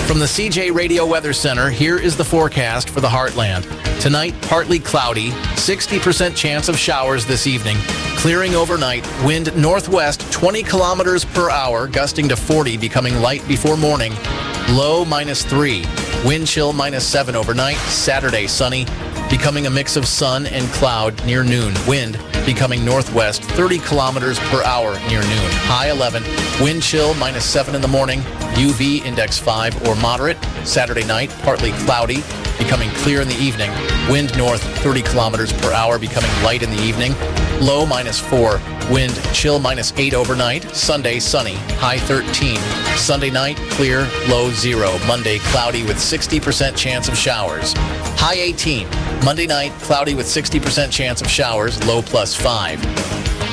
From the CJ Radio Weather Center, here is the forecast for the Heartland. Tonight, partly cloudy, 60% chance of showers this evening. Clearing overnight, wind northwest 20 kilometers per hour, gusting to 40, becoming light before morning. Low -3. Wind chill -7 overnight. Saturday, sunny, becoming a mix of sun and cloud near noon. Wind becoming northwest 30 kilometers per hour near noon. High 11. Wind chill -7 in the morning. UV index 5 or moderate. Saturday night, partly cloudy, becoming clear in the evening. Wind north 30 kilometers per hour, becoming light in the evening. Low -4. Wind chill -8 overnight. Sunday, sunny, high 13. Sunday night, clear, low 0. Monday, cloudy with 60% chance of showers. High 18. Monday night, cloudy with 60% chance of showers, low +5.